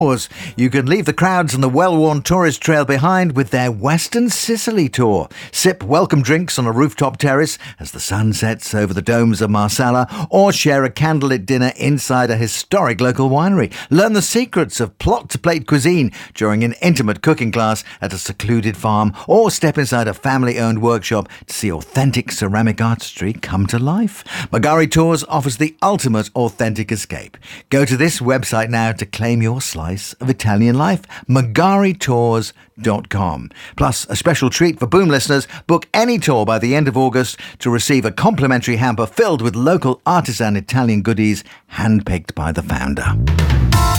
You can leave the crowds on the well-worn tourist trail behind with their Western Sicily tour. Sip welcome drinks on a rooftop terrace as the sun sets over the domes of Marsala, or share a candlelit dinner inside a historic local winery. Learn the secrets of plot-to-plate cuisine during an intimate cooking class at a secluded farm, or step inside a family-owned workshop to see authentic ceramic artistry come to life. Magari Tours offers the ultimate authentic escape. Go to this website now to claim your slice of Italian life, magaritours.com. Plus, a special treat for Boom listeners: book any tour by the end of August to receive a complimentary hamper filled with local artisan Italian goodies handpicked by the founder.